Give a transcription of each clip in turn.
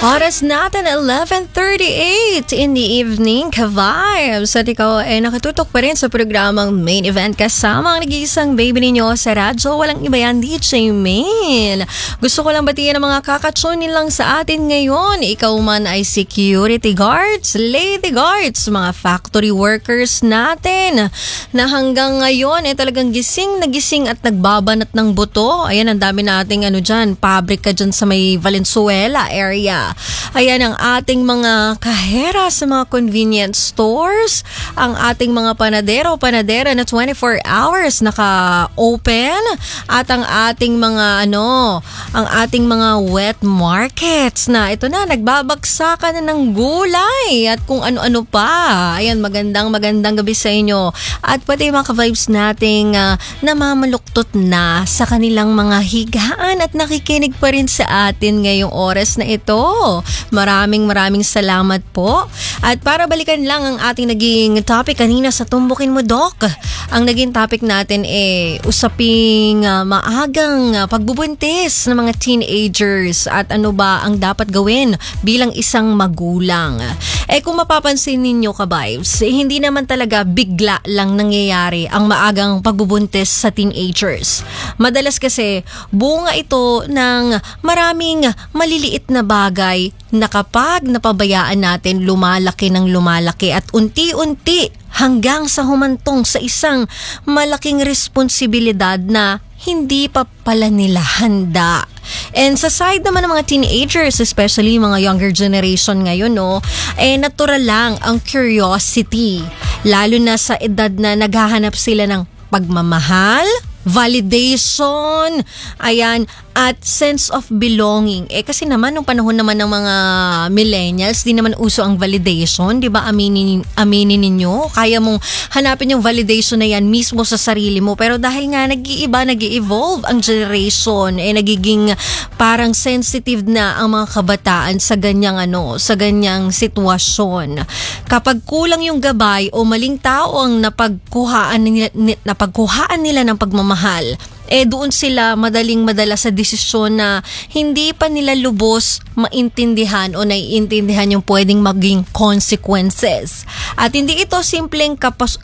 Oras natin 11:38 in the evening, ka-vibes. At ikaw ay nakatutok pa rin sa programang Main Event kasama ang nag-iisang baby ninyo sa radyo. Walang iba yan, DJ Main. Gusto ko lang batiin ang mga kakatsunin lang sa atin ngayon. Ikaw man ay security guards, lady guards, mga factory workers natin na hanggang ngayon ay talagang gising na gising at nagbabanat ng buto. Ayan, ang dami nating dyan, pabrika dyan sa may Valenzuela area. Ayan ang ating mga kahera sa mga convenience stores, ang ating mga panadera na 24 hours naka-open, at ang ating mga ang ating mga wet markets na ito na, nagbabagsakan na ng gulay at kung ano-ano pa. Ayan, magandang gabi sa inyo. At pati yung mga ka-vibes nating namamaluktot na sa kanilang mga higaan at nakikinig pa rin sa atin ngayong oras na ito. Maraming salamat po. At para balikan lang ang ating naging topic kanina sa Tumbukin Mo, Doc. Ang naging topic natin usaping maagang pagbubuntis ng mga teenagers at ano ba ang dapat gawin bilang isang magulang. Kung mapapansin ninyo ka-vibes, hindi naman talaga bigla lang nangyayari ang maagang pagbubuntis sa teenagers. Madalas kasi bunga ito ng maraming maliliit na bagay na kapag napabayaan natin lumalaki at unti-unti hanggang sa humantong sa isang malaking responsibilidad na hindi pa pala nila handa. And sa side naman ng mga teenagers, especially mga younger generation ngayon, natural lang ang curiosity. Lalo na sa edad na naghahanap sila ng pagmamahal, validation, ayan, at sense of belonging. Kasi naman, nung panahon naman ng mga millennials, di naman uso ang validation, di ba? Aminin ninyo, kaya mong hanapin yung validation na yan mismo sa sarili mo. Pero dahil nga nag-i-evolve ang generation, nagiging parang sensitive na ang mga kabataan sa ganyang sitwasyon. Kapag kulang yung gabay o maling tao ang napagkuhaan nila ng pagmamahal, doon sila madala sa desisyon na hindi pa nila lubos maintindihan o naiintindihan yung pwedeng maging consequences. At hindi ito simpleng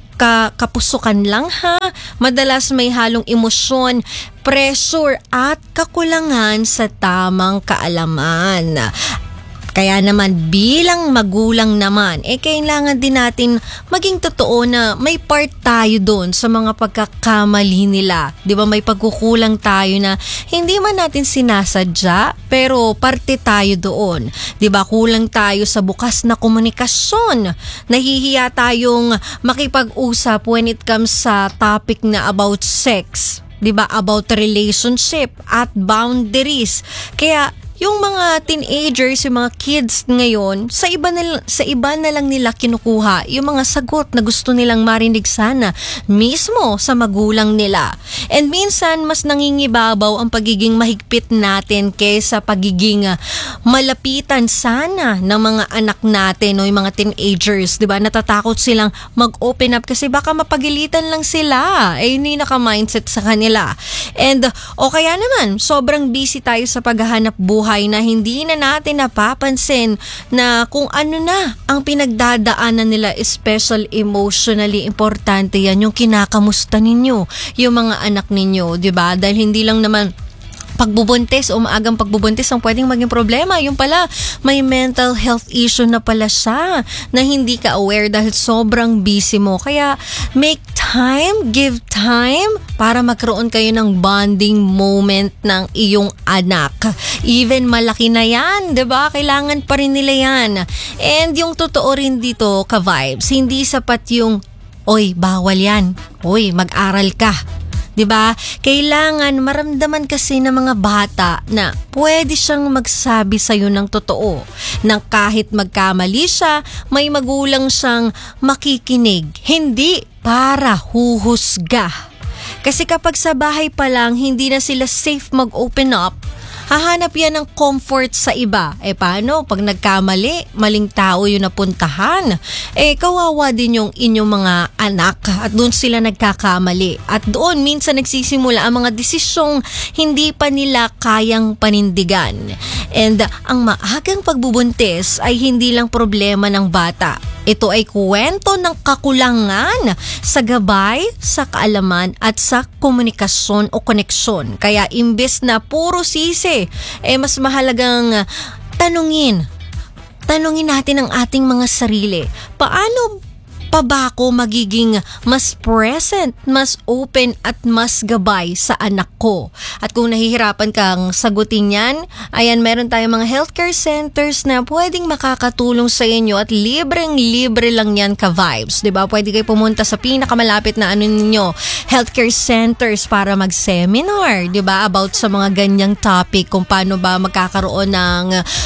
kapusukan lang Madalas may halong emosyon, pressure at kakulangan sa tamang kaalaman. Kaya naman bilang magulang naman, kailangan din natin maging totoo na may part tayo doon sa mga pagkakamali nila. 'Di ba, may pagkukulang tayo na hindi man natin sinasadya, pero parte tayo doon. 'Di ba, kulang tayo sa bukas na komunikasyon. Nahihiya tayong makipag-usap when it comes sa topic na about sex. 'Di ba, about relationship at boundaries. Kaya yung mga teenagers, yung mga kids ngayon, sa iba na lang nila kinukuha yung mga sagot na gusto nilang marinig sana mismo sa magulang nila. And minsan, mas nangingibabaw ang pagiging mahigpit natin kaysa pagiging malapitan sana ng mga anak natin o yung mga teenagers. Diba? Natatakot silang mag-open up kasi baka mapagilitan lang sila. Hindi naka-mindset sa kanila. And o kaya naman, sobrang busy tayo sa paghahanap buhay na hindi na natin napapansin na kung ano na ang pinagdadaanan nila, especially emotionally importante yan, yung kinakamusta ninyo, yung mga anak ninyo, di ba? Dahil hindi lang naman pagbubuntis o maagang pagbubuntis ang pwedeng maging problema. Yung pala, may mental health issue na pala siya na hindi ka aware dahil sobrang busy mo. Kaya make time, give time para magkaroon kayo ng bonding moment ng iyong anak. Even malaki na yan, diba? Kailangan pa rin nila yan. And yung totoo rin dito, ka-vibes, hindi sapat yung, oy, bawal yan. Oy, mag-aral ka. Diba? Kailangan maramdaman kasi ng mga bata na pwede siyang magsabi sa'yo ng totoo. Na kahit magkamali siya, may magulang siyang makikinig. Hindi para huhusga. Kasi kapag sa bahay pa lang, hindi na sila safe mag-open up, hahanap yan ng comfort sa iba. Paano? Pag nagkamali, maling tao yung napuntahan. Kawawa din yung inyong mga anak at doon sila nagkakamali. At doon minsan nagsisimula ang mga desisyong hindi pa nila kayang panindigan. And ang maagang pagbubuntis ay hindi lang problema ng bata. Ito ay kwento ng kakulangan sa gabay, sa kaalaman at sa komunikasyon o koneksyon. Kaya imbes na puro sisi, mas mahalagang tanungin natin ang ating mga sarili. Paano pa ba ako magiging mas present, mas open at mas gabay sa anak ko? At kung nahihirapan kang sagutin yan, ayan, meron tayong mga healthcare centers na pwedeng makakatulong sa inyo at libreng-libre lang yan ka-vibes. Diba? Pwede kayo pumunta sa pinakamalapit na ninyo, healthcare centers para mag-seminar, diba? About sa mga ganyang topic, kung paano ba magkakaroon ng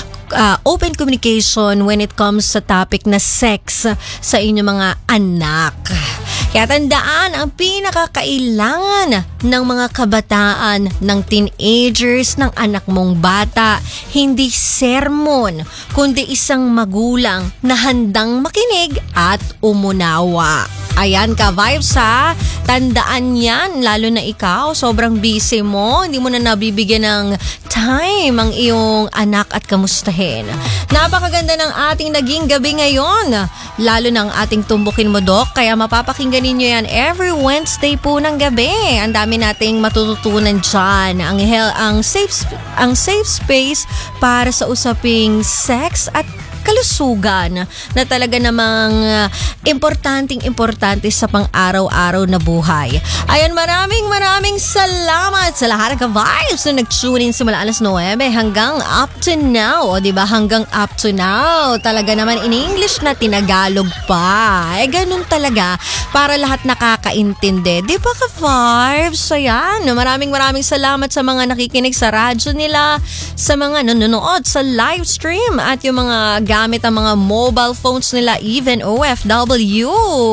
open communication when it comes sa topic na sex sa inyong mga anak. Kaya tandaan, ang pinakakailangan ng mga kabataan, ng teenagers, ng anak mong bata, hindi sermon, kundi isang magulang na handang makinig at umunawa. Ayan ka, vibes ha. Tandaan yan, lalo na ikaw, sobrang busy mo, hindi mo na nabibigyan ng time ang iyong anak at kamustahin. Napakaganda ng ating naging gabi ngayon, lalo na ang ating tumbukin mo, Dok, kaya mapapakinggan ninyo yan every Wednesday po ng gabi. Ang dami nating matututunan dyan. Ang safe space para sa usaping sex at kalusugan na talaga namang importante sa pang-araw-araw na buhay. Ayan, maraming salamat sa lahat ng ka-vibes na nag-tune in simula alas 9 hanggang up to now. O diba, hanggang up to now. Talaga naman in English na tinagalog pa. Ganun talaga para lahat nakakaintindi. Diba ka-vibes? Ayan, maraming salamat sa mga nakikinig sa radyo nila, sa mga nanonood sa live stream at yung mga gamit ang mga mobile phones nila, even OFW.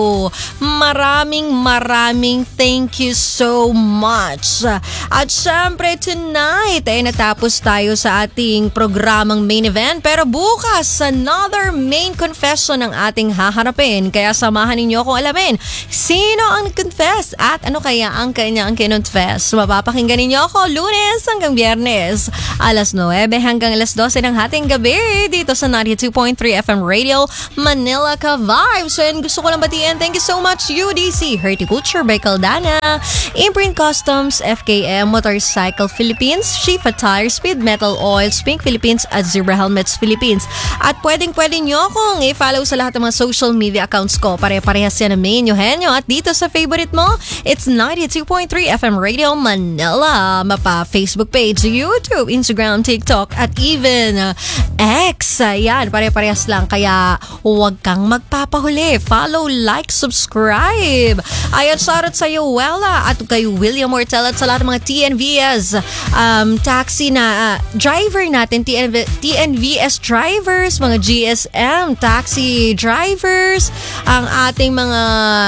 Maraming thank you so much. At syempre tonight ay natapos tayo sa ating programang main event, pero bukas another main confession ang ating haharapin. Kaya samahan ninyo akong alamin sino ang confess at ano kaya ang kanyang kinonfess. Mapapakinggan ninyo ako Lunes hanggang Biyernes alas 9 hanggang alas 12 ng hating gabi dito sa 92.3 FM Radio Manila Ka-Vibes. So yan, gusto ko lang batiin. Thank you so much UDC, Horticulture by Caldana, Imprint Customs, FKM Motorcycle Philippines, Shifa Tire, Speed Metal Oils, Pink Philippines at Zebra Helmets Philippines. At pwede nyo akong i-follow sa lahat ng mga social media accounts ko. Pare-parehas yan ang main Eugenio. At dito sa favorite mo, it's 92.3 FM Radio Manila. Mapa Facebook page, YouTube, Instagram, TikTok at even X. Yan, pare-parehas lang. Kaya huwag kang magpapahuli. Follow, like, subscribe. Ayan, shoutout sa iyo, Wella, at kay William Mortel at sa lahat ng mga TNVS taxi na driver natin, TNVS drivers, mga GSM taxi drivers, ang ating mga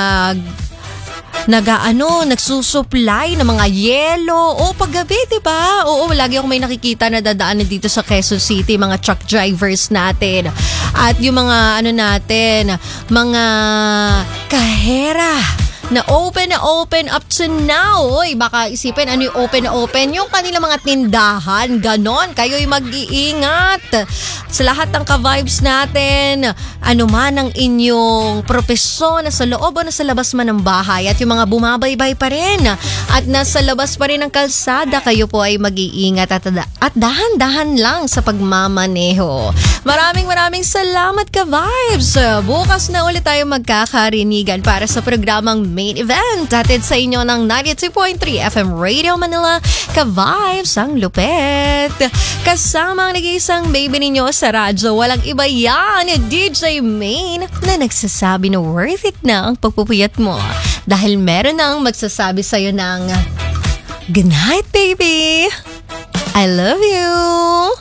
nagsusupply ng mga yelo o paggabi, diba? Oo, lagi akong may nakikita na dadaanan dito sa Quezon City, mga truck drivers natin. At yung mga natin, mga kahera na open up to now. Oy, baka isipin ano yung open? Yung kanila mga tindahan, ganon. Kayo'y mag-iingat. Sa lahat ng ka-vibes natin, ano man ang inyong propesyon, nasa loob o nasa labas man ng bahay, at yung mga bumabaybay pa rin at nasa labas pa rin ng kalsada, kayo po ay mag-iingat at dahan-dahan lang sa pagmamaneho. Maraming salamat ka-vibes. Bukas na ulit tayo magkakarinigan para sa programang main event. Hatid sa inyo ng 92.3 FM Radio Manila Ka-Vibes, ang lupet. Kasama ang nag-iisang baby ninyo sa radyo, walang iba yan, DJ Main, na nagsasabi na worth it na ang pagpupuyat mo. Dahil meron nang magsasabi sa'yo ng good night, baby. I love you.